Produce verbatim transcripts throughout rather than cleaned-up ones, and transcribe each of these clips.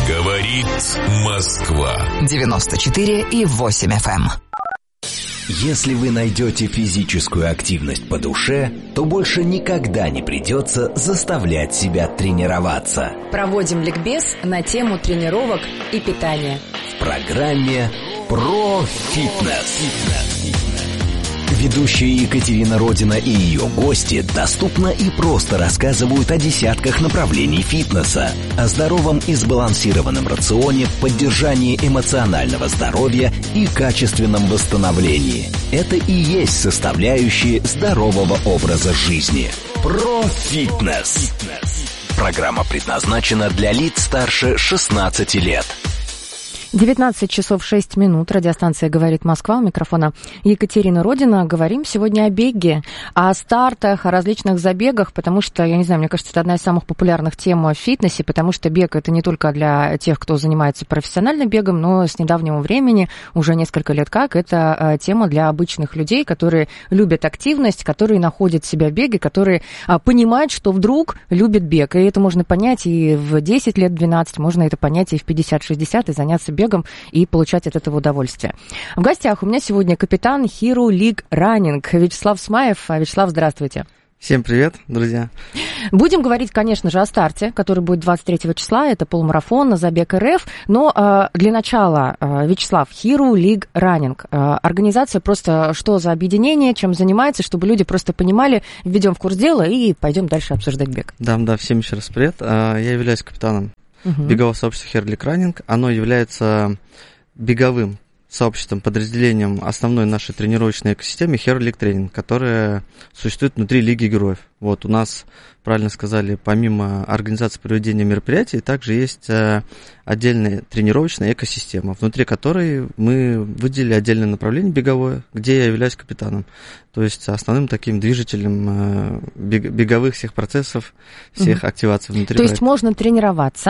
Говорит Москва. девяносто четыре и восемь эф эм. Если вы найдете физическую активность по душе, то больше никогда не придется заставлять себя тренироваться. Проводим ликбез на тему тренировок и питания. В программе «Про фитнес». Ведущая Екатерина Родина и ее гости доступно и просто рассказывают о десятках направлений фитнеса, о здоровом и сбалансированном рационе, поддержании эмоционального здоровья и качественном восстановлении. Это и есть составляющие здорового образа жизни. Про фитнес. Программа предназначена для лиц старше шестнадцати лет. девятнадцать часов шесть минут. Радиостанция «Говорит Москва». У микрофона Екатерина Родина. Говорим сегодня о беге, о стартах, о различных забегах, потому что, я не знаю, мне кажется, это одна из самых популярных тем в фитнесе, потому что бег – это не только для тех, кто занимается профессионально бегом, но с недавнего времени, уже несколько лет как, это тема для обычных людей, которые любят активность, которые находят себя в беге, которые понимают, что вдруг любят бег. И это можно понять и в десять лет, двенадцать, можно это понять и в пятьдесят-шестьдесят, и заняться бегом и получать от этого удовольствие. В гостях у меня сегодня капитан Hero League Running Вячеслав Смаев. Вячеслав, здравствуйте. Всем привет, друзья. Будем говорить, конечно же, о старте, который будет двадцать третьего числа. Это полумарафон на Забег РФ. Но э, для начала, э, Вячеслав, Hero League Running. Э, организация просто что за объединение, чем занимается, чтобы люди просто понимали, введем в курс дела и пойдем дальше обсуждать бег. Да, да, всем еще раз привет. Я являюсь капитаном Uh-huh. бегового сообщества Hero League Running. Оно является беговым сообществом, подразделением основной нашей тренировочной экосистемы Hero League Training, которая существует внутри Лиги Героев. Вот у нас, правильно сказали, помимо организации проведения мероприятий, также есть отдельная тренировочная экосистема, внутри которой мы выделили отдельное направление беговое, где я являюсь капитаном. То есть основным таким движителем беговых всех процессов, всех uh-huh. активаций внутри. То есть можно тренироваться?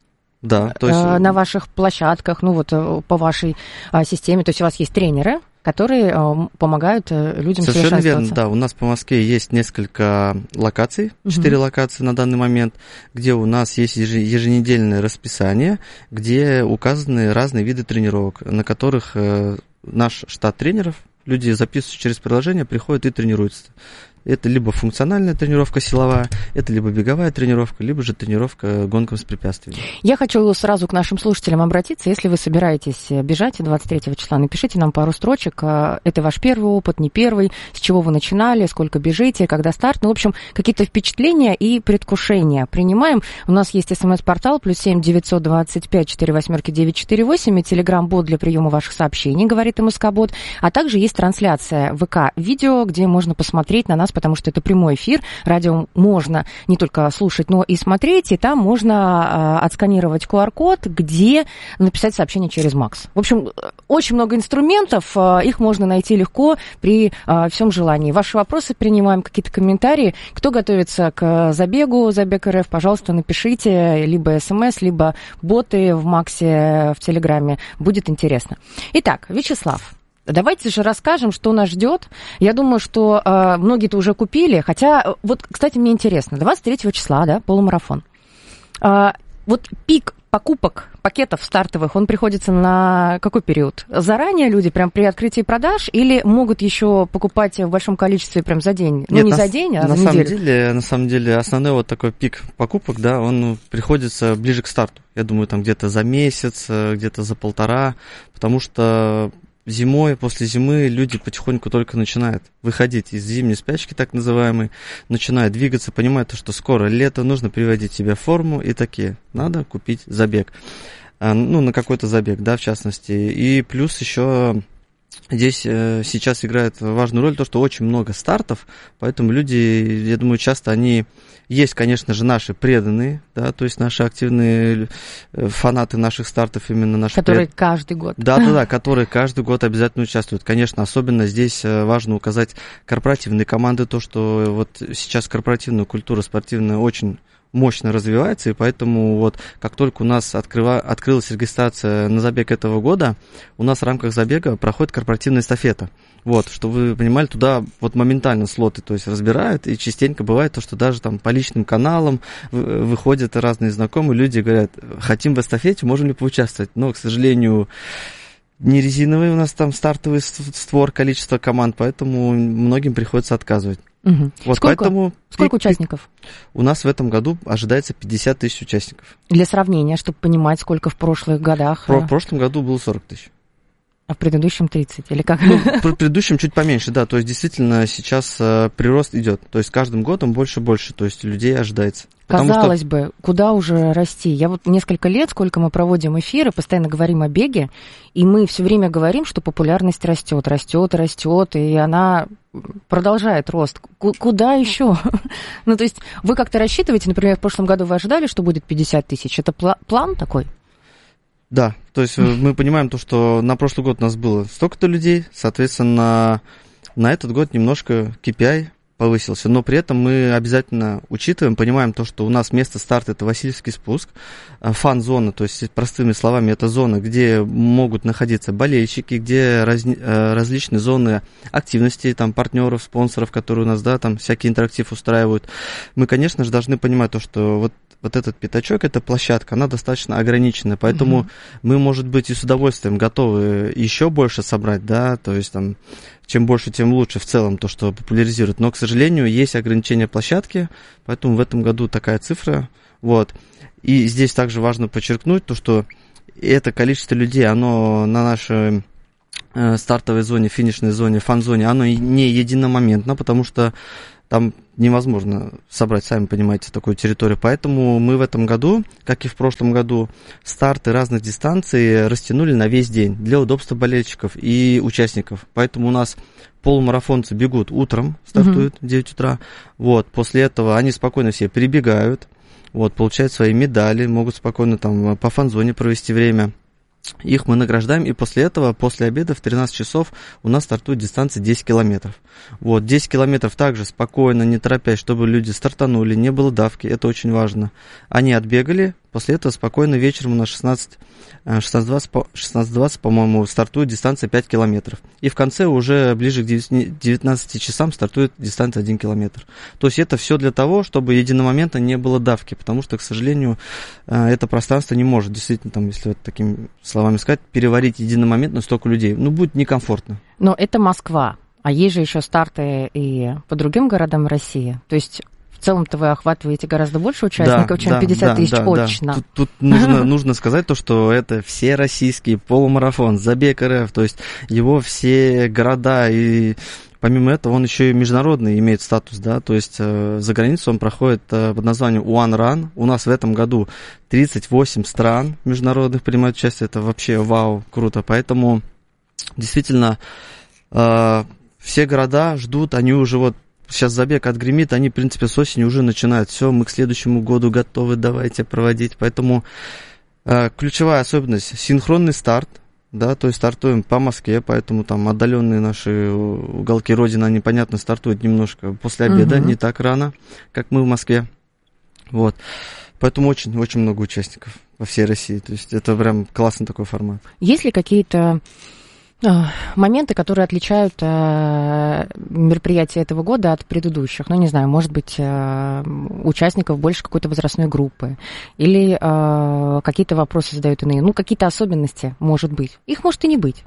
Да, то есть... на ваших площадках, ну вот по вашей а, системе, то есть у вас есть тренеры, которые а, помогают людям совершенствоваться. Совершенно верно, да, у нас по Москве есть несколько локаций, четыре uh-huh. локации на данный момент, где у нас есть еженедельное расписание, где указаны разные виды тренировок, на которых э, наш штат тренеров, люди записываются через приложение, приходят и тренируются. Это либо функциональная тренировка силовая, это либо беговая тренировка, либо же тренировка гонкам с препятствиями. Я хочу сразу к нашим слушателям обратиться. Если вы собираетесь бежать двадцать третьего числа, напишите нам пару строчек. Это ваш первый опыт, не первый, с чего вы начинали, сколько бежите, когда старт. Ну, в общем, какие-то впечатления и предвкушения принимаем. У нас есть смс-портал плюс семь девятьсот двадцать пять четыре восьмерки девять четыре восемь и телеграм-бот для приема ваших сообщений, говорит МСК-бот. А также есть трансляция ВК-видео, где можно посмотреть на нас, потому что это прямой эфир. Радио можно не только слушать, но и смотреть. И там можно отсканировать ку ар-код, где написать сообщение через Макс. В общем, очень много инструментов. Их можно найти легко при всем желании. Ваши вопросы принимаем, какие-то комментарии. Кто готовится к забегу, Забег РФ, пожалуйста, напишите либо смс, либо боты в Максе, в Телеграме. Будет интересно. Итак, Вячеслав, давайте же расскажем, что нас ждет. Я думаю, что э, многие-то уже купили. Хотя, вот, кстати, мне интересно, двадцать третьего числа, да, полумарафон. Э, вот пик покупок пакетов стартовых, он приходится на какой период? Заранее люди прям при открытии продаж или могут еще покупать в большом количестве прям за день? Ну, Нет, не на, за день, а на за самом неделю. Деле, на самом деле, основной вот такой пик покупок, да, он приходится ближе к старту. Я думаю, там где-то за месяц, где-то за полтора, потому что зимой, после зимы люди потихоньку только начинают выходить из зимней спячки, так называемой, начинают двигаться, понимают, что скоро лето, нужно приводить себя в форму, и такие, надо купить забег. Ну, на какой-то забег, да, в частности. И плюс еще здесь э, сейчас играет важную роль то, что очень много стартов, поэтому люди, я думаю, часто они... Есть, конечно же, наши преданные, да, то есть наши активные фанаты наших стартов, именно наши... Которые пред... каждый год. Да-да-да, которые каждый год обязательно участвуют. Конечно, особенно здесь важно указать корпоративные команды, то, что вот сейчас корпоративная культура спортивная очень мощно развивается, и поэтому вот как только у нас открыва, открылась регистрация на забег этого года, у нас в рамках забега проходит корпоративная эстафета. Вот, чтобы вы понимали, туда вот моментально слоты, то есть разбирают, и частенько бывает то, что даже там по личным каналам выходят разные знакомые люди и говорят, хотим в эстафете, можем ли поучаствовать, но, к сожалению, не резиновый у нас там стартовый створ, количество команд, поэтому многим приходится отказывать. Угу. Вот сколько поэтому сколько пик, участников? У нас в этом году ожидается пятьдесят тысяч участников. Для сравнения, чтобы понимать, сколько в прошлых годах. Про, в прошлом году было сорок тысяч. А в предыдущем тридцать, или как? Ну, в предыдущем чуть поменьше, да, то есть действительно сейчас э, прирост идет, то есть каждым годом больше и больше, то есть людей ожидается. Казалось что... бы, куда уже расти? Я вот несколько лет, сколько мы проводим эфиры, постоянно говорим о беге, и мы все время говорим, что популярность растет, растет, растет, и она продолжает рост. К- куда еще? Ну, то есть вы как-то рассчитываете, например, в прошлом году вы ожидали, что будет пятьдесят тысяч? Это пла- план такой? Да, то есть мы понимаем то, что на прошлый год у нас было столько-то людей, соответственно, на этот год немножко кей пи ай повысился, но при этом мы обязательно учитываем, понимаем то, что у нас место старта это Васильевский спуск, фан-зона, то есть простыми словами это зона, где могут находиться болельщики, где раз, различные зоны активности, там партнеров, спонсоров, которые у нас, да, там всякий интерактив устраивают. Мы, конечно же, должны понимать то, что вот вот этот пятачок, эта площадка, она достаточно ограничена, поэтому uh-huh. мы, может быть, и с удовольствием готовы еще больше собрать, да, то есть там, чем больше, тем лучше в целом то, что популяризирует, но, к сожалению, есть ограничения площадки, поэтому в этом году такая цифра, вот, и здесь также важно подчеркнуть то, что это количество людей, оно на нашей э, стартовой зоне, финишной зоне, фан-зоне, оно не единомоментно, потому что там невозможно собрать, сами понимаете, такую территорию. Поэтому мы в этом году, как и в прошлом году, старты разных дистанций растянули на весь день для удобства болельщиков и участников. Поэтому у нас полумарафонцы бегут утром, стартуют mm-hmm. в девять утра. Вот, после этого они спокойно все прибегают, вот, получают свои медали, могут спокойно там по фан-зоне провести время. Их мы награждаем, и после этого, после обеда в тринадцать часов у нас стартует дистанция десять километров. Вот, десять километров также спокойно, не торопясь, чтобы люди стартанули, не было давки, это очень важно. Они отбегали, после этого спокойно вечером у нас шестнадцать двадцать, по-моему, стартует дистанция пять километров. И в конце уже ближе к девятнадцати часам стартует дистанция один километр. То есть это все для того, чтобы единомоментно не было давки, потому что, к сожалению, это пространство не может, действительно, там, если вот такими словами сказать, переварить единомоментно столько людей. Ну, будет некомфортно. Но это Москва, а есть же еще старты и по другим городам России. То есть в целом-то вы охватываете гораздо больше участников, да, чем да, пятьдесят тысяч да, очно. Да. Тут, тут нужно, нужно сказать то, что это все российские полумарафон, забег РФ, то есть его все города, и помимо этого он еще и международный имеет статус, да, то есть э, за границу он проходит э, под названием One Run. У нас в этом году тридцать восемь стран международных принимают участие, это вообще вау, круто, поэтому действительно э, все города ждут, они уже вот сейчас забег отгремит, они, в принципе, с осени уже начинают. Все, мы к следующему году готовы, давайте проводить. Поэтому э, ключевая особенность – синхронный старт, да, то есть стартуем по Москве, поэтому там отдаленные наши уголки Родины, они, понятно, стартуют немножко после обеда, uh-huh. не так рано, как мы в Москве. Вот. Поэтому очень-очень много участников во всей России. То есть это прям классный такой формат. Есть ли какие-то моменты, которые отличают э, мероприятия этого года от предыдущих? Ну, не знаю, может быть, э, участников больше какой-то возрастной группы, или э, какие-то вопросы задают иные, ну, какие-то особенности, может быть. Их может и не быть.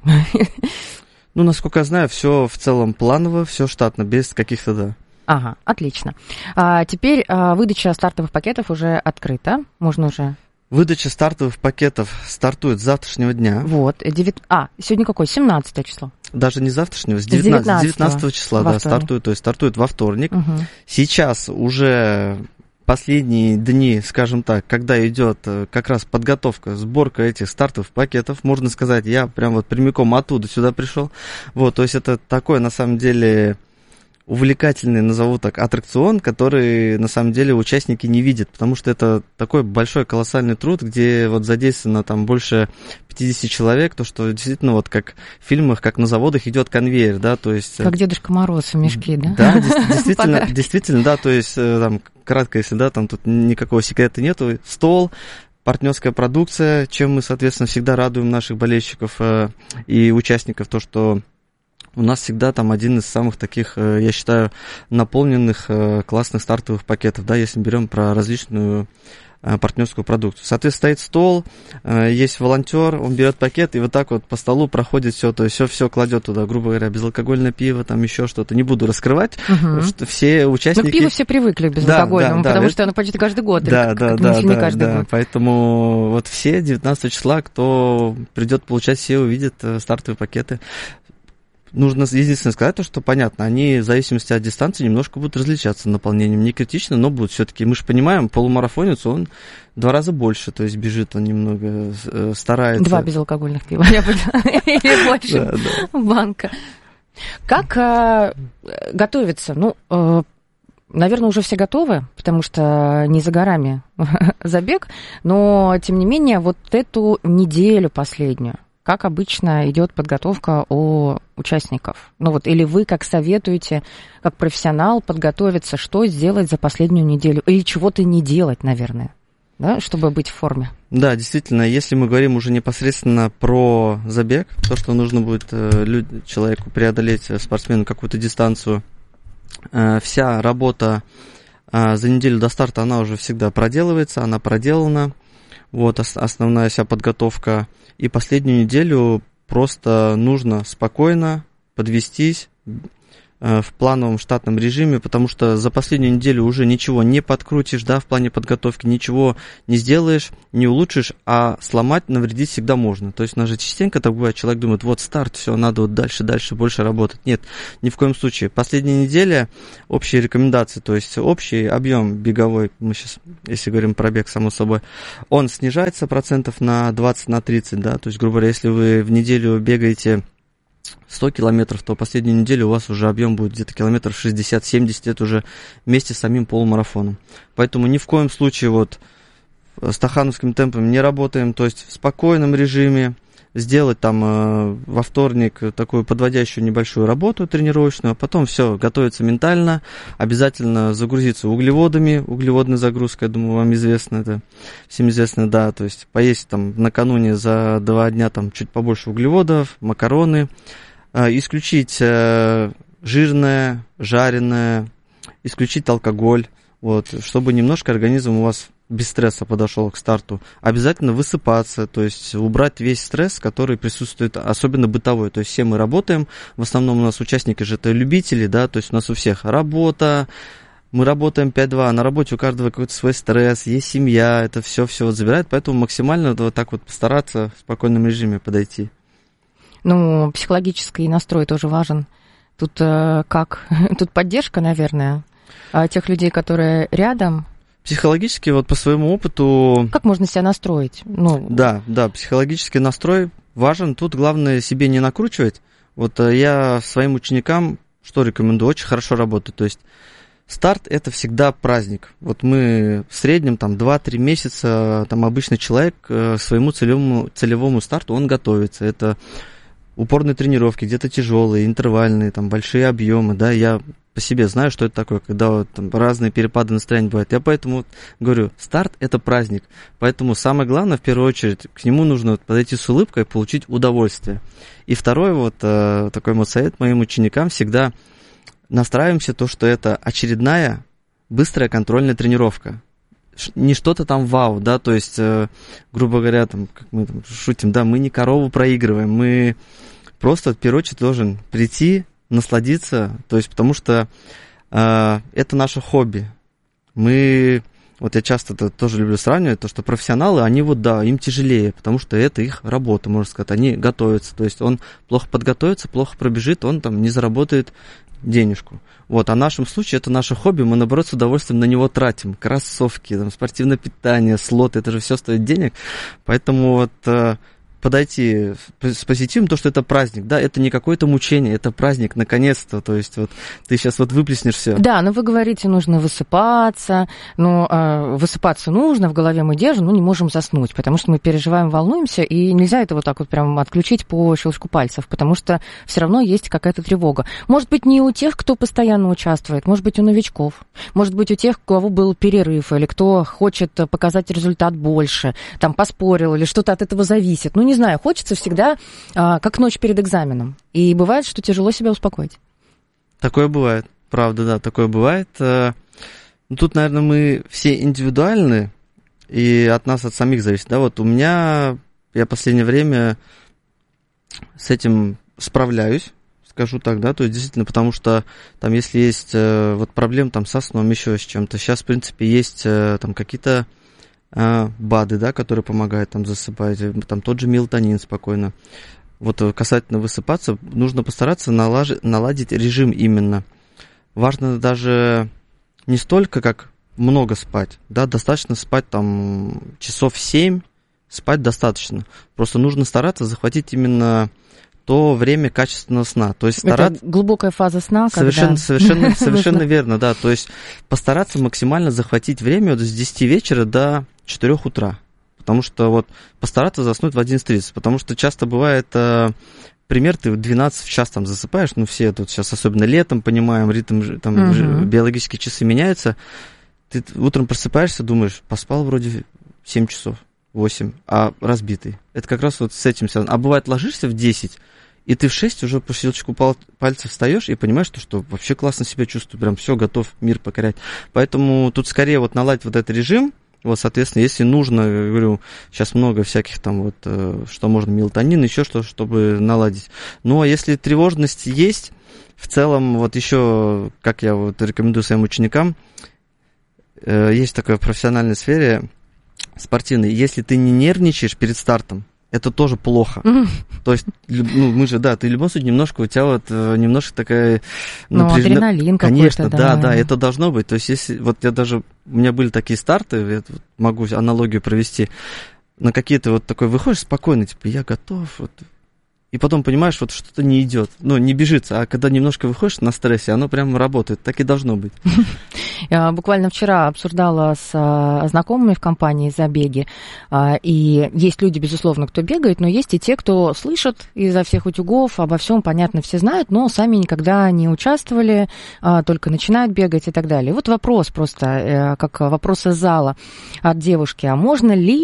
Ну, насколько я знаю, все в целом планово, все штатно, без каких-то, да. Ага, отлично. А теперь а, выдача стартовых пакетов уже открыта, можно уже... Выдача стартовых пакетов стартует с завтрашнего дня. Вот, девять... а, сегодня какое? семнадцатое число. Даже не с завтрашнего, с девятнадцатого, девятнадцатого числа, да, стартует, то есть стартует во вторник. Угу. Сейчас уже последние дни, скажем так, когда идет как раз подготовка, сборка этих стартовых пакетов, можно сказать, я прям вот прямиком оттуда сюда пришел. Вот, то есть это такое, на самом деле... увлекательный, назову так, аттракцион, который на самом деле участники не видят, потому что это такой большой колоссальный труд, где вот задействовано там больше пятьдесят человек, то что действительно вот как в фильмах, как на заводах идет конвейер, да, то есть... Как Дедушка Мороз в мешке, да? Да, действительно, действительно, да, то есть там кратко, если да, там тут никакого секрета нету, стол, партнерская продукция, чем мы, соответственно, всегда радуем наших болельщиков э, и участников, то, что у нас всегда там один из самых таких, э, я считаю, наполненных э, классных стартовых пакетов, да, если мы берем про различную э, партнерскую продукцию. Соответственно, стоит стол, э, есть волонтер, он берет пакет и вот так вот по столу проходит все, то есть все, все кладет туда, грубо говоря, безалкогольное пиво, там еще что-то. Не буду раскрывать, угу. Потому что все участники... Ну, к пиву все привыкли к безалкогольному, да, да, потому да, что оно почти каждый год. Да, или да, как, да, как, да, не каждый да. год. Поэтому вот все девятнадцатого числа, кто придет получать, все увидят э, стартовые пакеты. Нужно единственное сказать, то, что понятно, они в зависимости от дистанции немножко будут различаться наполнением. Не критично, но будут все-таки. Мы же понимаем, полумарафонец, он в два раза больше, то есть бежит он немного, э, старается. Два безалкогольных пива, я поняла. Или больше банка. Как э, готовиться? Ну, э, наверное, уже все готовы, потому что не за горами забег, но, тем не менее, вот эту неделю последнюю, как обычно идет подготовка у участников? Ну вот, или вы как советуете, как профессионал, подготовиться, что сделать за последнюю неделю? Или чего-то не делать, наверное, да, чтобы быть в форме? Да, действительно, если мы говорим уже непосредственно про забег, то, что нужно будет э, люд, человеку преодолеть, спортсмену, какую-то дистанцию, э, вся работа э, за неделю до старта, она уже всегда проделывается, она проделана. Вот основная вся подготовка. И последнюю неделю просто нужно спокойно подвестись э, в плановом штатном режиме, потому что за последнюю неделю уже ничего не подкрутишь, да, в плане подготовки, ничего не сделаешь, не улучшишь, а сломать, навредить всегда можно. То есть у нас же частенько так бывает, человек думает, вот старт, все, надо вот дальше, дальше, больше работать. Нет, ни в коем случае. Последняя неделя, общие рекомендации, то есть общий объем беговой, мы сейчас, если говорим про бег, само собой, он снижается процентов на двадцать на тридцать, да, то есть, грубо говоря, если вы в неделю бегаете сто километров, то последнюю неделю у вас уже объем будет где-то километров шестьдесят-семьдесят, это уже вместе с самим полумарафоном. Поэтому ни в коем случае вот стахановским темпом не работаем, то есть в спокойном режиме сделать там э, во вторник такую подводящую небольшую работу тренировочную, а потом все, готовиться ментально, обязательно загрузиться углеводами, углеводная загрузка, я думаю, вам известно, это всем известно, да, то есть поесть там накануне за два дня там чуть побольше углеводов, макароны, э, исключить э, жирное, жареное, исключить алкоголь, вот, чтобы немножко организм у вас без стресса подошел к старту. Обязательно высыпаться, то есть убрать весь стресс, который присутствует, особенно бытовой. То есть все мы работаем, в основном у нас участники же это любители, да, то есть у нас у всех работа, мы работаем пять-два, на работе у каждого какой-то свой стресс, есть семья, это все-все вот забирает, поэтому максимально вот так вот постараться в спокойном режиме подойти. Ну, психологический настрой тоже важен. Тут э, как? Тут поддержка, наверное, тех людей, которые рядом. Психологически, вот по своему опыту... Как можно себя настроить? Ну... Да, да, психологический настрой важен. Тут главное себе не накручивать. Вот я своим ученикам что рекомендую? Очень хорошо работать. То есть старт – это всегда праздник. Вот мы в среднем там два-три месяца, там обычный человек к своему целевому, целевому старту, он готовится. Это упорные тренировки, где-то тяжелые, интервальные, там большие объемы, да, я по себе знаю, что это такое, когда вот, там, разные перепады настроения бывают. Я поэтому вот, говорю, старт – это праздник. Поэтому самое главное, в первую очередь, к нему нужно вот, подойти с улыбкой и получить удовольствие. И второй вот э, такой вот совет моим ученикам: всегда настраиваемся то, что это очередная быстрая контрольная тренировка. Не что-то там вау, да, то есть, э, грубо говоря, там, как мы там шутим, да, мы не корову проигрываем, мы просто, в первую очередь, должен прийти, насладиться, то есть, потому что э, это наше хобби. Мы, вот я часто это тоже люблю сравнивать, то, что профессионалы, они вот, да, им тяжелее, потому что это их работа, можно сказать, они готовятся, то есть он плохо подготовится, плохо пробежит, он там не заработает денежку. Вот, а в нашем случае это наше хобби, мы, наоборот, с удовольствием на него тратим. Кроссовки, там, спортивное питание, слоты, это же все стоит денег, поэтому вот... Э, подойти с позитивом, то, что это праздник, да, это не какое-то мучение, это праздник, наконец-то, то есть вот ты сейчас вот выплеснешь все. Да, но вы говорите, нужно высыпаться, но э, высыпаться нужно, в голове мы держим, но не можем заснуть, потому что мы переживаем, волнуемся, и нельзя это вот так вот прям отключить по щелчку пальцев, потому что все равно есть какая-то тревога. Может быть, не у тех, кто постоянно участвует, может быть, у новичков, может быть, у тех, у кого был перерыв, или кто хочет показать результат больше, там, поспорил, или что-то от этого зависит. Ну, не знаю, хочется всегда, а, как ночь перед экзаменом. И бывает, что тяжело себя успокоить. Такое бывает, правда, да, такое бывает. Тут, наверное, мы все индивидуальны, и от нас, от самих зависит. Да, вот у меня, я в последнее время с этим справляюсь, скажу так, да, то есть действительно, потому что там, если есть вот проблем там со сном, еще с чем-то, сейчас, в принципе, есть там какие-то БАДы, да, которые помогают там засыпать, там тот же мелатонин спокойно. Вот касательно высыпаться, нужно постараться налажить, наладить режим именно. Важно даже не столько, как много спать, да, достаточно спать там часов семь, спать достаточно. Просто нужно стараться захватить именно то время качественного сна. То есть стараться... Это глубокая фаза сна, совершенно, когда... Совершенно, совершенно верно, да. То есть постараться максимально захватить время вот с десяти вечера до четырёх утра. Потому что вот постараться заснуть в одиннадцать тридцать. Потому что часто бывает... Пример, ты в двенадцать в час там засыпаешь, ну, все тут сейчас, особенно летом, понимаем, ритм, там, uh-huh. биологические часы меняются. Ты утром просыпаешься, думаешь, поспал вроде семь часов, восемь, а разбитый. Это как раз вот с этим связано. А бывает, ложишься в десять, и ты в шесть уже по щелчку пал- пальцев встаешь и понимаешь, что, что вообще классно себя чувствую, прям все, готов мир покорять. Поэтому тут скорее вот наладить вот этот режим. Вот, соответственно, если нужно, говорю, сейчас много всяких там вот, что можно, мелатонин, еще что, чтобы наладить. Ну, а если тревожность есть, в целом, вот еще, как я вот рекомендую своим ученикам, есть такое в профессиональной сфере, спортивной, если ты не нервничаешь перед стартом, это тоже плохо. Mm-hmm. То есть, ну, мы же, да, ты в любом случае немножко, у тебя вот немножко такая... Ну, напряж... адреналин Конечно, какой-то, да, да. да, это должно быть. То есть, если, вот я даже, у меня были такие старты, я могу аналогию провести, на какие-то вот такой, выходишь спокойно, типа, я готов, вот, и потом понимаешь, вот что-то не идет, ну, не бежится, а когда немножко выходишь на стрессе, оно прям работает, так и должно быть. Я буквально вчера обсуждала с знакомыми в компании забеги, и есть люди, безусловно, кто бегает, но есть и те, кто слышат изо всех утюгов, обо всем, понятно, все знают, но сами никогда не участвовали, только начинают бегать и так далее. Вот вопрос просто, как вопрос из зала от девушки, а можно ли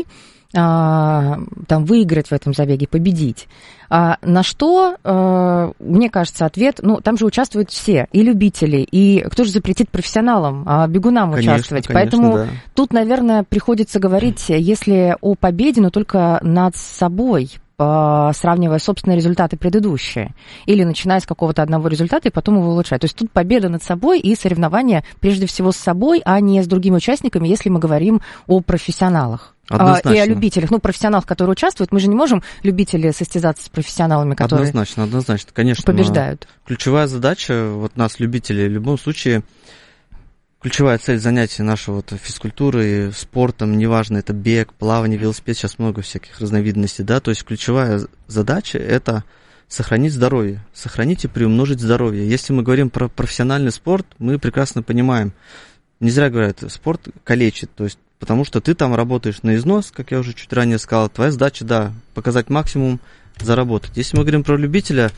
там выиграть в этом забеге, победить? А на что, э, мне кажется, ответ, ну, там же участвуют все, и любители, и кто же запретит профессионалам, а бегунам конечно, участвовать. Конечно, поэтому да. Тут, наверное, приходится говорить, если о победе, но только над собой, сравнивая собственные результаты предыдущие, или начиная с какого-то одного результата и потом его улучшать. То есть тут победа над собой и соревнования прежде всего с собой, а не с другими участниками, если мы говорим о профессионалах. Однозначно. И о любителях, ну, профессионалах, которые участвуют. Мы же не можем, любители, состязаться с профессионалами, которые однозначно, однозначно, конечно, побеждают. Ключевая задача вот нас, любителей, в любом случае, ключевая цель занятий нашего вот, физкультуры, спортом, неважно, это бег, плавание, велосипед, сейчас много всяких разновидностей, да, то есть ключевая задача – это сохранить здоровье, сохранить и приумножить здоровье. Если мы говорим про профессиональный спорт, мы прекрасно понимаем, не зря говорят, спорт калечит, то есть потому что ты там работаешь на износ, как я уже чуть ранее сказал, твоя задача, да, показать максимум, заработать. Если мы говорим про любителя,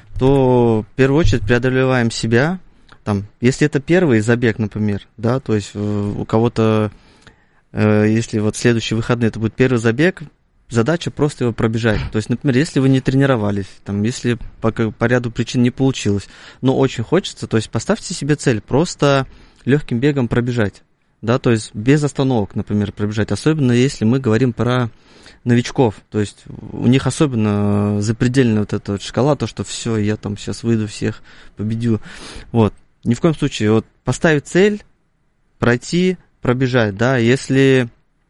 то в первую очередь преодолеваем себя, там, если это первый забег, например, да, то есть у кого-то, э, если вот следующие выходные это будет первый забег, задача просто его пробежать. То есть, например, если вы не тренировались, там, если по, по ряду причин не получилось, но очень хочется, то есть поставьте себе цель просто легким бегом пробежать. Да, то есть без остановок, например, пробежать, особенно если мы говорим про новичков, то есть у них особенно запредельная вот эта вот шкала, то, что все, я там сейчас выйду, всех победю, вот, ни в коем случае, вот, поставить цель, пройти, пробежать, да, если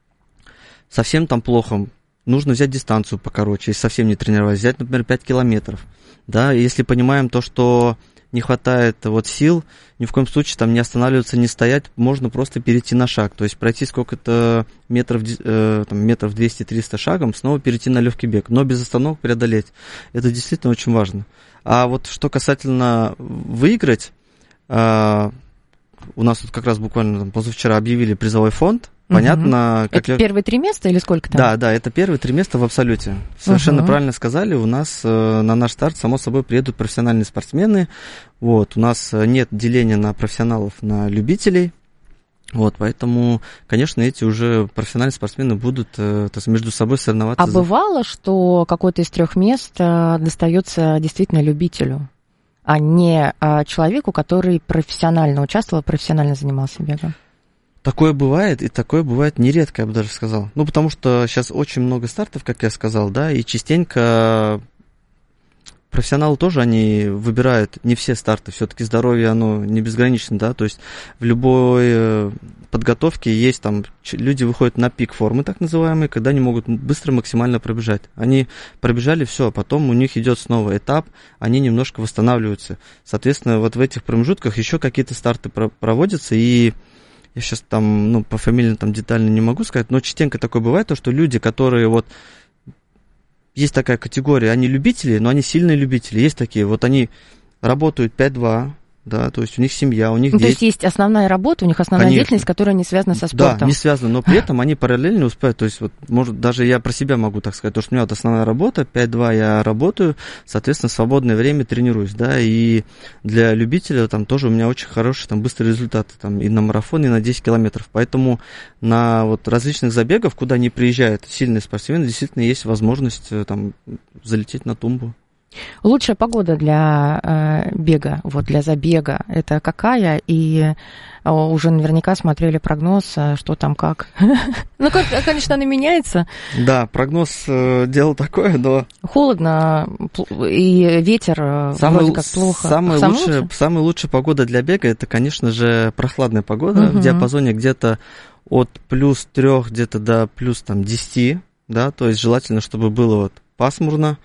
совсем там плохо, нужно взять дистанцию покороче, если совсем не тренировать, взять, например, пять километров, да, если понимаем то, что не хватает вот сил, ни в коем случае там не останавливаться, не стоять, можно просто перейти на шаг. То есть пройти сколько-то метров, э, там, метров двести-триста шагом, снова перейти на легкий бег, но без остановок преодолеть. Это действительно очень важно. А вот что касательно выиграть, э, у нас тут как раз буквально там, позавчера объявили призовой фонд. Понятно, угу. как это я... первые три места или сколько там? Да, да, это первые три места в абсолюте. Совершенно угу. правильно сказали. У нас э, на наш старт, само собой, приедут профессиональные спортсмены. Вот, у нас нет деления на профессионалов, на любителей. Вот, поэтому, конечно, эти уже профессиональные спортсмены будут э, то есть между собой соревноваться. А за... бывало, что какое-то из трех мест э, достается действительно любителю, а не э, человеку, который профессионально участвовал, профессионально занимался бегом? Такое бывает, и такое бывает нередко, я бы даже сказал. Ну, потому что сейчас очень много стартов, как я сказал, да, и частенько профессионалы тоже, они выбирают не все старты. Все-таки здоровье, оно не безгранично, да, то есть в любой подготовке есть там, люди выходят на пик формы, так называемые, когда они могут быстро максимально пробежать. Они пробежали, все, потом у них идет снова этап, они немножко восстанавливаются. Соответственно, вот в этих промежутках еще какие-то старты проводятся, и я сейчас там, ну, по фамилии там детально не могу сказать, но частенько такое бывает, то, что люди, которые вот, есть такая категория, они любители, но они сильные любители, есть такие, вот они работают пять-два, да, то есть у них семья, у них ну, дети. То есть есть основная работа, у них основная Конечно. деятельность, которая не связана со спортом. Да, не связана, но при этом они параллельно успевают, то есть вот, может, даже я про себя могу так сказать, то, что у меня вот основная работа, пять-два я работаю, соответственно, в свободное время тренируюсь, да, и для любителя там тоже у меня очень хорошие, там, быстрые результаты, там, и на марафон, и на десять километров, поэтому на вот различных забегах, куда не приезжают сильные спортсмены, действительно есть возможность там залететь на тумбу. Лучшая погода для э, бега, вот для забега, это какая? И э, уже наверняка смотрели прогноз, что там как. Ну, конечно, она меняется. Да, прогноз э, дело такое, но... Холодно, и ветер самый, вроде как плохо. Самая, самая, лучшая, лучше? самая лучшая погода для бега, это, конечно же, прохладная погода, угу. в диапазоне где-то от плюс трех где-то до плюс там десяти, да, то есть желательно, чтобы было вот пасмурно.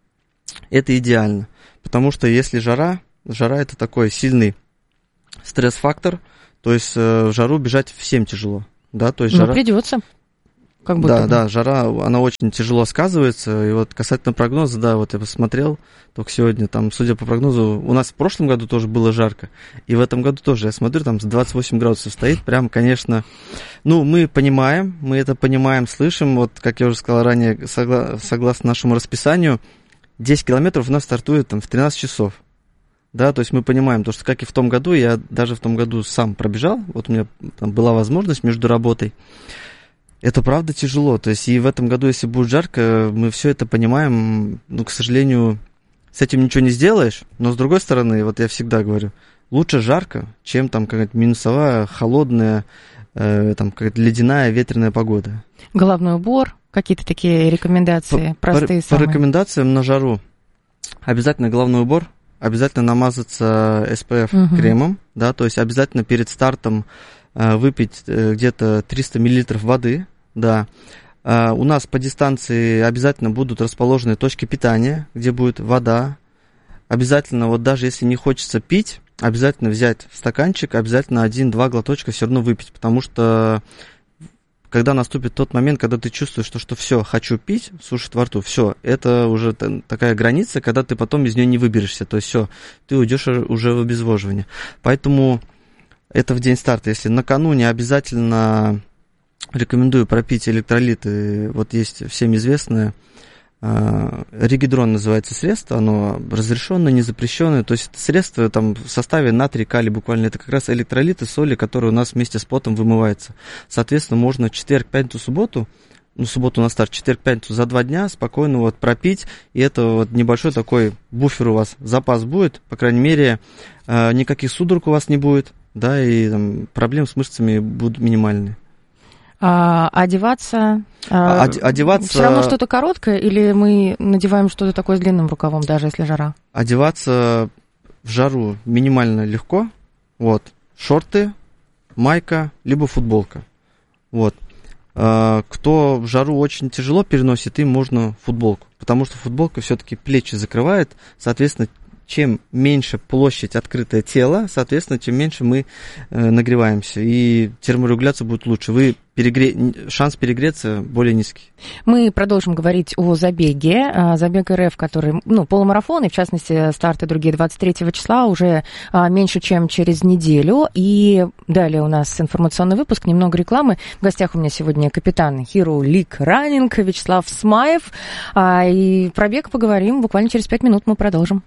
Это идеально, потому что если жара, жара это такой сильный стресс-фактор, то есть э, в жару бежать всем тяжело, да, то есть жара... Ну, придется, как будто Да, бы. да, жара, она очень тяжело сказывается, и вот касательно прогноза, да, вот я посмотрел только сегодня, там, судя по прогнозу, у нас в прошлом году тоже было жарко, и в этом году тоже, я смотрю, там двадцать восемь градусов стоит, прям, конечно, ну, мы понимаем, мы это понимаем, слышим, вот, как я уже сказал ранее, согла- согласно нашему расписанию, десять километров у нас стартует там в тринадцать часов, да, то есть мы понимаем, то, что как и в том году, я даже в том году сам пробежал, вот у меня там была возможность между работой, это правда тяжело, то есть и в этом году, если будет жарко, мы все это понимаем, ну, к сожалению, с этим ничего не сделаешь, но с другой стороны, вот я всегда говорю, лучше жарко, чем там какая-то минусовая, холодная, э, там какая-то ледяная, ветреная погода. Головной убор. Какие-то такие рекомендации, по, простые по, самые. По рекомендациям на жару обязательно головной убор, обязательно намазаться эс пэ эф угу. кремом, да, то есть обязательно перед стартом э, выпить э, где-то триста миллилитров воды, да. Э, у нас по дистанции обязательно будут расположены точки питания, где будет вода. Обязательно, вот даже если не хочется пить, обязательно взять стаканчик, обязательно один-два глоточка все равно выпить, потому что когда наступит тот момент, когда ты чувствуешь, что, что все, хочу пить, сушит во рту, все, это уже т- такая граница, когда ты потом из нее не выберешься, то есть все, ты уйдешь уже в обезвоживание. Поэтому это в день старта. Если накануне, обязательно рекомендую пропить электролиты. Вот есть всем известное, Uh, регидрон называется средство, оно разрешенное, не запрещенное, то есть это средство там, в составе натрий, калий буквально, это как раз электролиты, соли, которые у нас вместе с потом вымываются. Соответственно, можно четверг, пятницу, субботу, ну, субботу на старт, четверг, пятницу за два дня спокойно вот пропить, и это вот небольшой такой буфер у вас, запас будет, по крайней мере, uh, никаких судорог у вас не будет, да, и там, проблем с мышцами будут минимальные. А, одеваться, а, одеваться... Все равно что-то короткое, или мы надеваем что-то такое с длинным рукавом, даже если жара? Одеваться в жару минимально легко. Вот. Шорты, майка, либо футболка. Вот. А, кто в жару очень тяжело переносит, им можно футболку. Потому что футболка все-таки плечи закрывает, соответственно, чем меньше площадь открытое тело, соответственно, тем меньше мы э, нагреваемся, и терморегуляция будет лучше. Вы перегре... шанс перегреться более низкий. Мы продолжим говорить о забеге. Забег РФ, который, ну, полумарафон, и в частности старты другие двадцать третьего числа, уже а, меньше, чем через неделю. И далее у нас информационный выпуск, немного рекламы. В гостях у меня сегодня капитан Hero League Running Вячеслав Смаев. А, и про бег поговорим буквально через пять минут. Мы продолжим.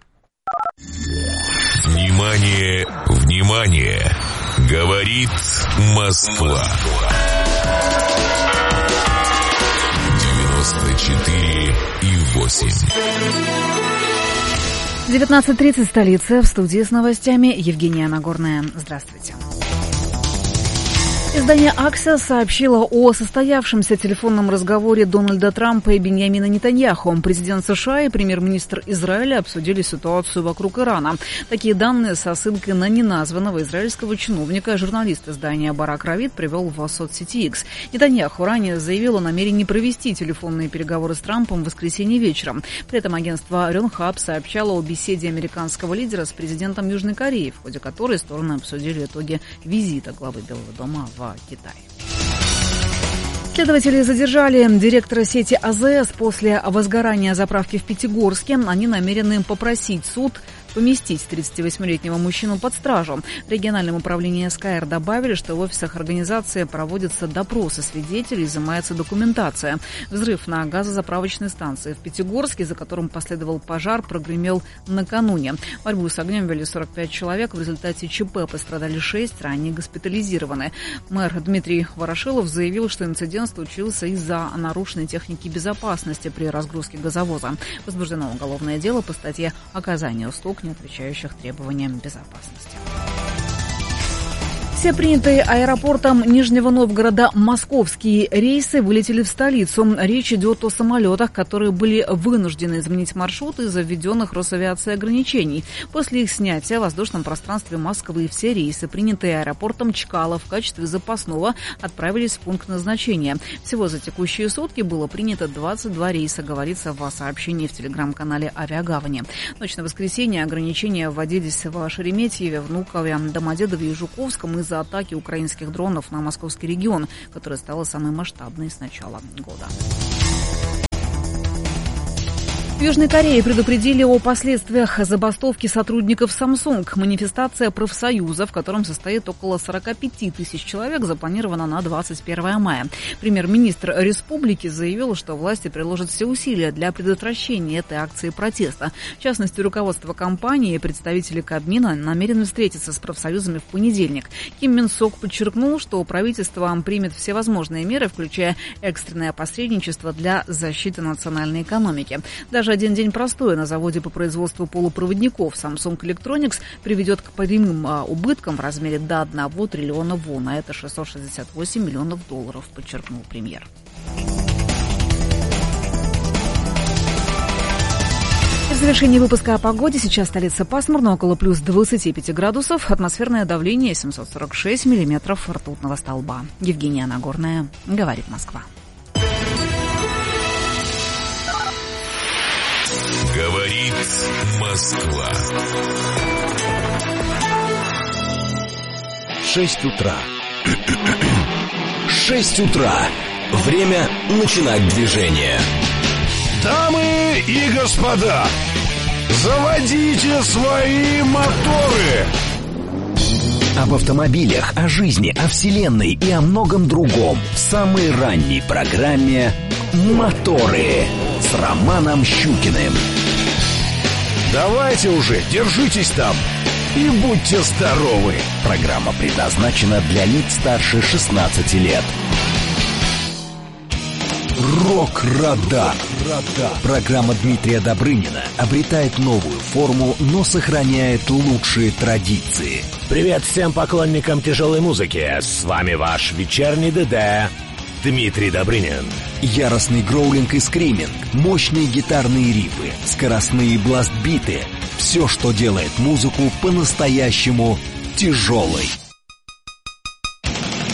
Внимание, внимание! Говорит Москва. девяносто четыре и восемь. девятнадцать тридцать, столица. В студии с новостями Евгения Нагорная. Здравствуйте. Издание «Аксиос» сообщило о состоявшемся телефонном разговоре Дональда Трампа и Биньямина Нетаньяху. Президент США и премьер-министр Израиля обсудили ситуацию вокруг Ирана. Такие данные со ссылкой на неназванного израильского чиновника журналист издания Барак Равид привел в соцсети X. Нетаньяху ранее заявил о намерении провести телефонные переговоры с Трампом в воскресенье вечером. При этом агентство Рёнхаб сообщало о беседе американского лидера с президентом Южной Кореи, в ходе которой стороны обсудили итоги визита главы Белого дома в Китай. Следователи задержали директора сети АЗС после возгорания заправки в Пятигорске. Они намерены попросить суд поместить тридцативосьмилетнего мужчину под стражу. В региональном управлении СКР добавили, что в офисах организации проводятся допросы свидетелей, изымается документация. Взрыв на газозаправочной станции в Пятигорске, за которым последовал пожар, прогремел накануне. Борьбу с огнем вели сорок пять человек. В результате ЧП пострадали шесть, ранее госпитализированы. Мэр Дмитрий Ворошилов заявил, что инцидент случился из-за нарушенной техники безопасности при разгрузке газовоза. Возбуждено уголовное дело по статье «Оказание услуг, не отвечающих требованиям безопасности». Все принятые аэропортом Нижнего Новгорода московские рейсы вылетели в столицу. Речь идет о самолетах, которые были вынуждены изменить маршрут из-за введенных Росавиацией ограничений. После их снятия в воздушном пространстве Москвы все рейсы, принятые аэропортом Чкалов в качестве запасного, отправились в пункт назначения. Всего за текущие сутки было принято двадцать два рейса, говорится в сообщении в телеграм-канале «Авиагавани». Ночь на воскресенье ограничения вводились в Шереметьеве, Внукове, Домодедове и Жуковском из-за атаки украинских дронов на московский регион, которая стала самой масштабной с начала года. В Южной Корее предупредили о последствиях забастовки сотрудников Samsung. Манифестация профсоюза, в котором состоит около сорок пять тысяч человек, запланирована на двадцать первое мая. Премьер-министр республики заявил, что власти приложат все усилия для предотвращения этой акции протеста. В частности, руководство компании и представители Кабмина намерены встретиться с профсоюзами в понедельник. Ким Мин Сок подчеркнул, что правительство примет все возможные меры, включая экстренное посредничество для защиты национальной экономики. Даже один день простоя на заводе по производству полупроводников Samsung Electronics приведет к прямым убыткам в размере до одного триллиона вон, а это шестьсот шестьдесят восемь миллионов долларов, подчеркнул премьер. В завершении выпуска о погоде. Сейчас столица пасмурно, около плюс двадцати пяти градусов. Атмосферное давление семьсот сорок шесть миллиметров ртутного столба. Евгения Нагорная, говорит Москва. Говорит Москва. Шесть утра. Шесть утра. Время начинать движение. Дамы и господа, заводите свои моторы. Об автомобилях, о жизни, о вселенной и о многом другом в самой ранней программе «Моторы» с Романом Щукиным. Давайте уже, держитесь там и будьте здоровы. Программа предназначена для лиц старше шестнадцати лет. Рок-радар. Программа Дмитрия Добрынина обретает новую форму, но сохраняет лучшие традиции. Привет всем поклонникам тяжелой музыки. С вами ваш вечерний ДД Дмитрий Добрынин. Яростный гроулинг и скриминг, мощные гитарные рифы, скоростные бластбиты. Все, что делает музыку по-настоящему тяжелой.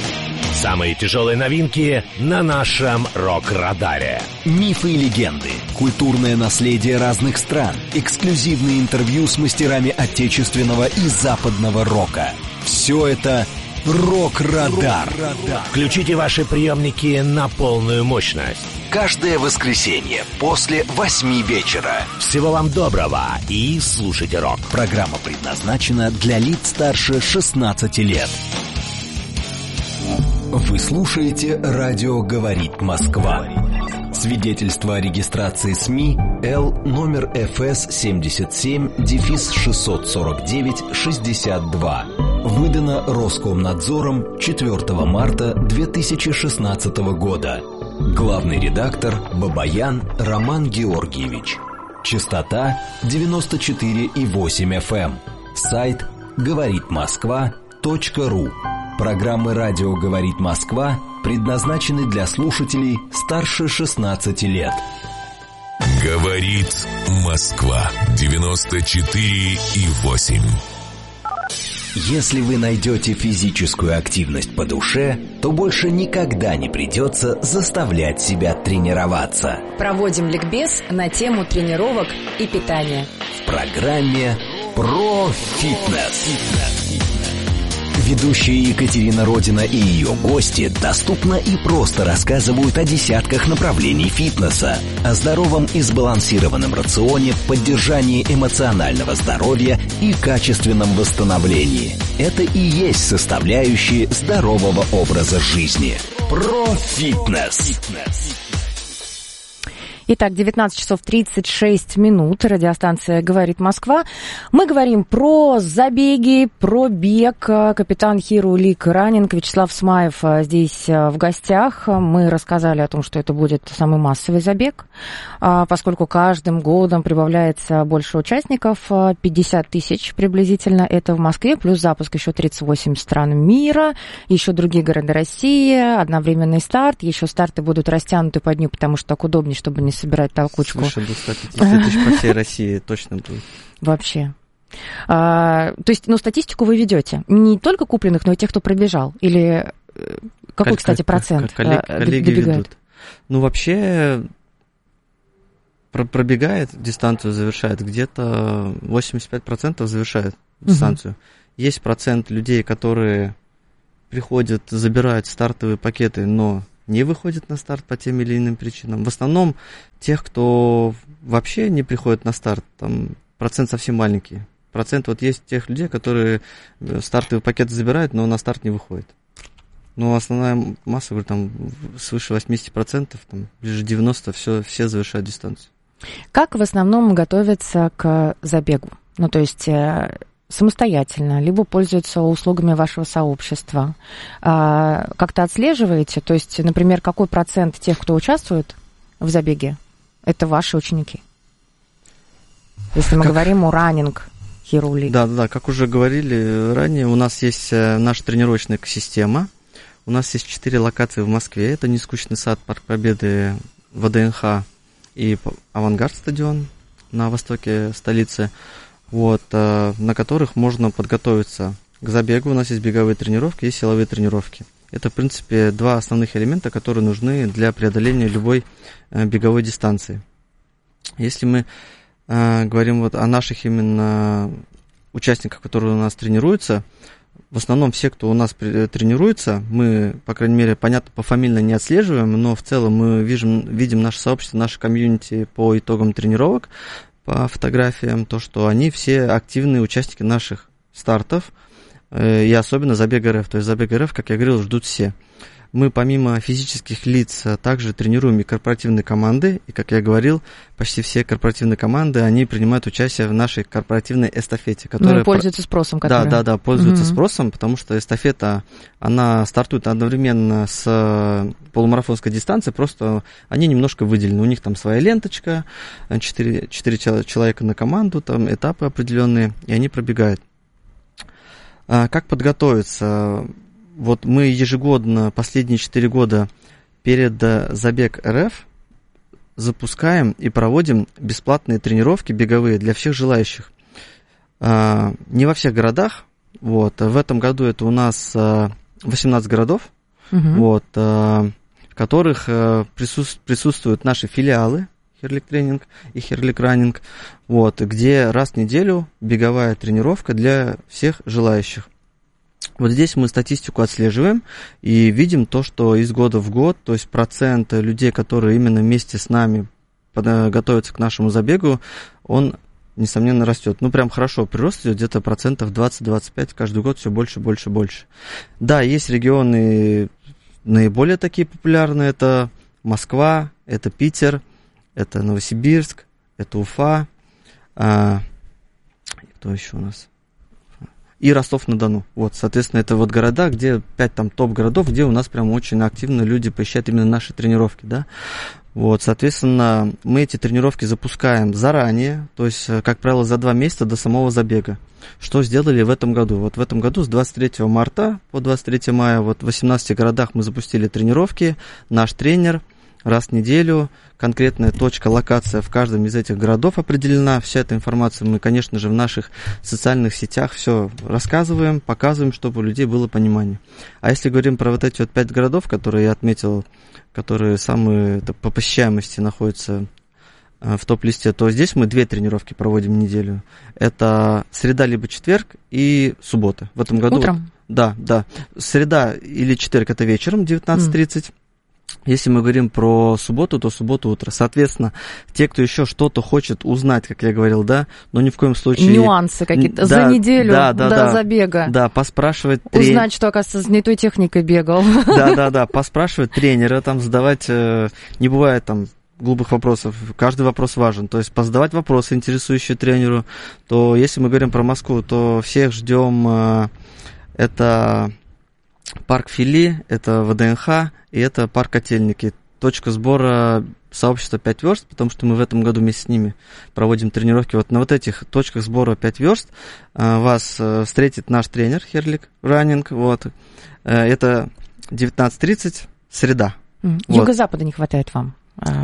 Самые тяжелые новинки на нашем рок-радаре. Мифы и легенды, культурное наследие разных стран, эксклюзивные интервью с мастерами отечественного и западного рока. Все это «Рок-Радар». Включите ваши приемники на полную мощность. Каждое воскресенье после восьми вечера. Всего вам доброго и слушайте рок. Программа предназначена для лиц старше шестнадцати лет. Вы слушаете «Радио говорит Москва». Свидетельство о регистрации СМИ Л номер эф эс семьдесят семь шестьсот сорок девять шестьдесят два. Выдано Роскомнадзором четвёртого марта две тысячи шестнадцатого года. Главный редактор Бабаян Роман Георгиевич. Частота девяносто четыре и восемь эф эм. Сайт говорит москва точка ру. Программы «Радио говорит Москва» предназначены для слушателей старше шестнадцати лет. Говорит Москва. девяносто четыре и восемь. Если вы найдете физическую активность по душе, то больше никогда не придется заставлять себя тренироваться. Проводим ликбез на тему тренировок и питания. В программе «Про фитнес». Ведущие Екатерина Родина и ее гости доступно и просто рассказывают о десятках направлений фитнеса, о здоровом и сбалансированном рационе, поддержании эмоционального здоровья и качественном восстановлении. Это и есть составляющие здорового образа жизни. Про фитнес. Итак, девятнадцать часов тридцать шесть минут. Радиостанция «Говорит Москва». Мы говорим про забеги, про бег. Капитан Hero League Running Вячеслав Смаев здесь в гостях. Мы рассказали о том, что это будет самый массовый забег, поскольку каждым годом прибавляется больше участников. пятьдесят тысяч приблизительно это в Москве, плюс запуск еще тридцать восемь стран мира, еще другие города России, одновременный старт. Еще старты будут растянуты по дню, потому что так удобнее, чтобы не собирать толкучку. Свыше двести пятьдесят тысяч по всей России точно будет. Вообще. А, то есть, ну, статистику вы ведете. Не только купленных, но и тех, кто пробежал. Или какой, кстати, процент коллеги, коллеги добегает? Ведут. Ну, вообще, пробегает дистанцию, завершает. Где-то восемьдесят пять процентов завершает дистанцию. Угу. Есть процент людей, которые приходят, забирают стартовые пакеты, но не выходит на старт по тем или иным причинам. В основном тех, кто вообще не приходит на старт, там процент совсем маленький. Процент вот есть тех людей, которые стартовый пакет забирают, но на старт не выходят. Но основная масса, говорю, там свыше восемьдесят процентов, там ближе девяносто процентов, все, все завершают дистанцию. Как в основном готовятся к забегу? Ну, то есть самостоятельно, либо пользуются услугами вашего сообщества. А, как-то отслеживаете? То есть, например, какой процент тех, кто участвует в забеге, это ваши ученики? Если мы как... говорим о раннинг Hero League. Да, да, как уже говорили ранее, у нас есть наша тренировочная экосистема. У нас есть четыре локации в Москве. Это Нескучный сад, Парк Победы, вэ дэ эн ха и Авангард стадион на востоке столицы. Вот, на которых можно подготовиться к забегу. У нас есть беговые тренировки, есть силовые тренировки. Это, в принципе, два основных элемента, которые нужны для преодоления любой беговой дистанции. Если мы э, говорим вот о наших именно участниках, которые у нас тренируются, в основном все, кто у нас тренируется, мы, по крайней мере, понятно, пофамильно не отслеживаем, но в целом мы видим, видим наше сообщество, наше комьюнити по итогам тренировок, по фотографиям, то, что они все активные участники наших стартов, э, и особенно забега РФ. То есть забега РФ, как я говорил, ждут все. Мы помимо физических лиц также тренируем и корпоративные команды, и, как я говорил, почти все корпоративные команды, они принимают участие в нашей корпоративной эстафете. Которая ну, пользуются спросом. Которая... Да, да, да, пользуются угу. спросом, потому что эстафета, она стартует одновременно с полумарафонской дистанцией, просто они немножко выделены. У них там своя ленточка, четыре человека на команду, там этапы определенные, и они пробегают. А как подготовиться? Вот мы ежегодно, последние четыре года перед забег РФ запускаем и проводим бесплатные тренировки беговые для всех желающих. А, не во всех городах. Вот. В этом году это у нас восемнадцать городов, угу. вот, а, в которых присутствуют, присутствуют наши филиалы Херлик тренинг и Херлик раннинг, вот, где раз в неделю беговая тренировка для всех желающих. Вот здесь мы статистику отслеживаем и видим то, что из года в год, то есть процент людей, которые именно вместе с нами готовятся к нашему забегу, он, несомненно, растет. Ну, прям хорошо, прирост идет где-то процентов двадцать-двадцать пять, каждый год все больше, больше, больше. Да, есть регионы наиболее такие популярные, это Москва, это Питер, это Новосибирск, это Уфа, а, кто еще у нас? И Ростов-на-Дону. Вот, соответственно, это вот города, где пять там топ-городов, где у нас прям очень активно люди посещают именно наши тренировки, да. Вот, соответственно, мы эти тренировки запускаем заранее, то есть, как правило, за два месяца до самого забега. Что сделали в этом году? Вот в этом году с двадцать третьего марта по двадцать третьего мая вот в восемнадцати городах мы запустили тренировки. Наш тренер раз в неделю, конкретная точка, локация в каждом из этих городов определена. Вся эта информация мы, конечно же, в наших социальных сетях все рассказываем, показываем, чтобы у людей было понимание. А если говорим про вот эти вот пять городов, которые я отметил, которые самые по посещаемости находятся в топ-листе, то здесь мы две тренировки проводим в неделю. Это среда либо четверг и суббота. В этом году... Утром? Вот, да, да. Среда или четверг это вечером, девятнадцать тридцать. Mm. Если мы говорим про субботу, то суббота утро. Соответственно, те, кто еще что-то хочет узнать, как я говорил, да, но ни в коем случае... Нюансы какие-то да, за неделю да, да, до да, забега. Да, поспрашивать... Трен... Узнать, что, оказывается, не той техникой бегал. Да-да-да, поспрашивать тренера, там, задавать... Не бывает там глупых вопросов, каждый вопрос важен. То есть позадавать вопросы, интересующие тренеру. То если мы говорим про Москву, то всех ждем... Это... Парк Фили, это ВДНХ, и это парк Котельники. Точка сбора сообщества пять верст, потому что мы в этом году вместе с ними проводим тренировки. Вот на вот этих точках сбора пять верст вас встретит наш тренер Херлик раннинг. Вот. Это девятнадцать тридцать, среда. Mm. Вот. Юго-запада не хватает вам?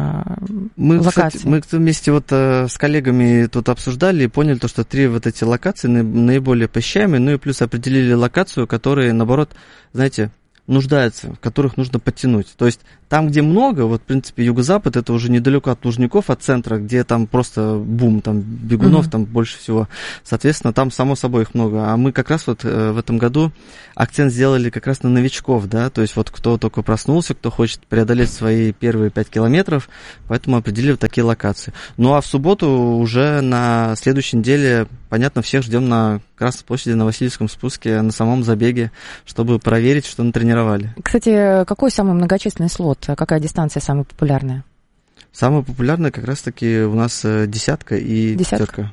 Мы, кстати, мы вместе вот э, с коллегами тут обсуждали и поняли, то, что три вот эти локации наиболее посещаемые, ну и плюс определили локацию, которые, наоборот, знаете, нуждаются, в которых нужно подтянуть. То есть там, где много, вот, в принципе, юго-запад, это уже недалеко от Лужников, от центра, где там просто бум, там бегунов mm-hmm. там больше всего. Соответственно, там, само собой, их много. А мы как раз вот э, в этом году акцент сделали как раз на новичков, да, то есть вот кто только проснулся, кто хочет преодолеть свои первые пять километров, поэтому определили вот такие локации. Ну, а в субботу уже на следующей неделе, понятно, всех ждем на Красной площади, на Васильевском спуске, на самом забеге, чтобы проверить, что натренировали. Кстати, какой самый многочисленный слот? Какая дистанция самая популярная? Самая популярная как раз-таки у нас десятка и пятерка.